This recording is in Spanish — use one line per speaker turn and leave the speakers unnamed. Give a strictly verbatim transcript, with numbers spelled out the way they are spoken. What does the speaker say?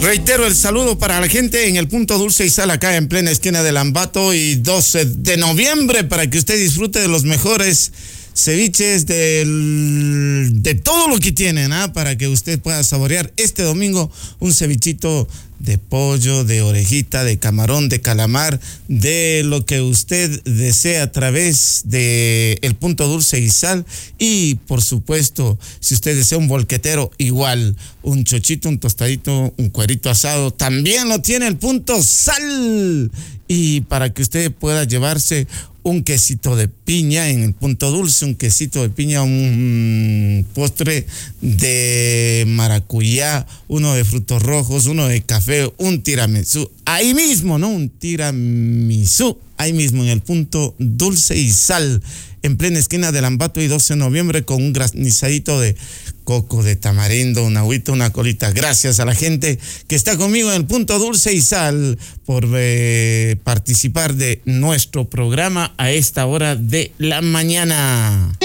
Reitero el saludo para la gente en el Punto Dulce y Sal, acá en plena esquina de Lambato, y doce de noviembre, para que usted disfrute de los mejores ceviches del, de todo lo que tienen, ¿ah? Para que usted pueda saborear este domingo un cevichito de pollo, de orejita, de camarón, de calamar, de lo que usted desea a través de el Punto Dulce y Sal. Y por supuesto, si usted desea un volquetero, igual, un chochito, un tostadito, un cuerito asado, también lo tiene el Punto Sal. Y para que usted pueda llevarse un quesito de piña en el Punto Dulce, un quesito de piña, un postre de maracuyá, uno de frutos rojos, uno de café, un tiramisú, ahí mismo, ¿no? Un tiramisú, ahí mismo en el Punto Dulce y Sal, en plena esquina de Lambato y doce de noviembre, con un granizadito de coco, de tamarindo, una agüita, una colita. Gracias a la gente que está conmigo en el Punto Dulce y Sal por eh, participar de nuestro programa a esta hora de la mañana.